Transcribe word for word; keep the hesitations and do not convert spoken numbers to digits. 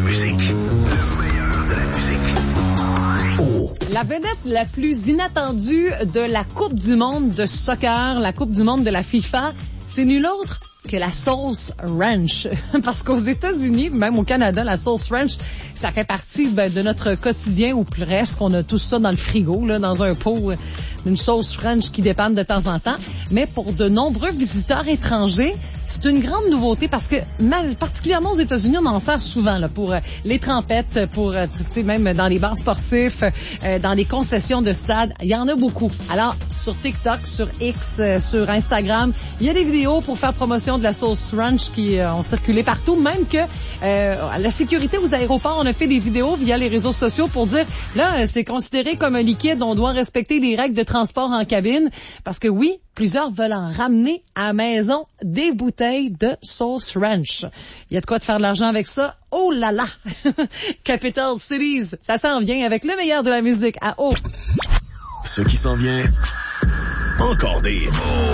musique. Le meilleur de la musique. Oh. La vedette la plus inattendue de la Coupe du monde de soccer, la Coupe du monde de la FIFA, c'est nul autre que la sauce ranch. Parce qu'aux États-Unis, même au Canada, la sauce ranch, ça fait partie ben, de notre quotidien ou presque. On a tout ça dans le frigo, là, dans un pot, une sauce ranch qui dépanne de temps en temps. Mais pour de nombreux visiteurs étrangers, c'est une grande nouveauté parce que, mal, particulièrement aux États-Unis, on en sert souvent là, pour euh, les trempettes, pour euh, tu sais, même dans les bars sportifs, euh, dans les concessions de stade. Il y en a beaucoup. Alors, sur TikTok, sur X, euh, sur Instagram, il y a des vidéos pour faire promotion de la sauce ranch qui euh, ont circulé partout. Même que euh, la sécurité aux aéroports, on a fait des vidéos via les réseaux sociaux pour dire, là, c'est considéré comme un liquide, on doit respecter les règles de transport en cabine. Parce que oui, plusieurs veulent en ramener à la maison des bouteilles de sauce ranch. Il y a de quoi de faire de l'argent avec ça. Oh là là! Capital Cities, ça s'en vient avec le meilleur de la musique à haut. Ce qui s'en vient, encore des...